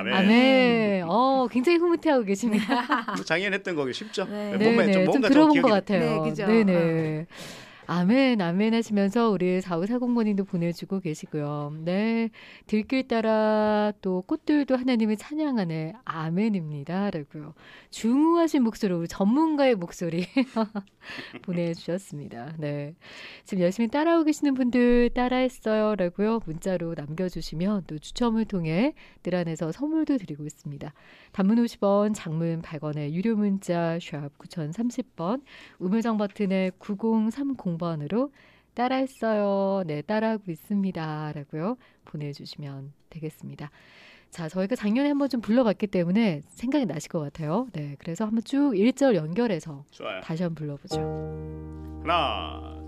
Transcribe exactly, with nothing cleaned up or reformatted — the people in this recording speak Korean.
아멘. 아멘. 어, 굉장히 흐뭇해하고 계십니다. 뭐 작년 했던 거기 쉽죠. 네. 몸에 좀 뭔가 좀 들어본 좀 것 기억이 같아요. 네, 그죠? 네네. 아멘, 아멘 하시면서 우리 사오사공번님도 보내주고 계시고요. 네. 들길 따라 또 꽃들도 하나님을 찬양하네. 아멘입니다. 라고요. 중후하신 목소리, 우리 전문가의 목소리 보내주셨습니다. 네. 지금 열심히 따라오고 계시는 분들 따라했어요. 라고요. 문자로 남겨주시면 또 추첨을 통해 늘 안에서 선물도 드리고 있습니다. 단문 오십 원, 장문 백 원의 유료 문자 샵 구공삼십 번, 우물정 버튼의 구공삼공 번으로 따라했어요. 네, 따라하고 있습니다. 라고요. 보내주시면 되겠습니다. 자, 저희가 작년에 한번 좀 불러봤기 때문에 생각이 나실 것 같아요. 네, 그래서 한번 쭉 일 절 연결해서 좋아요. 다시 한번 불러보죠. 하나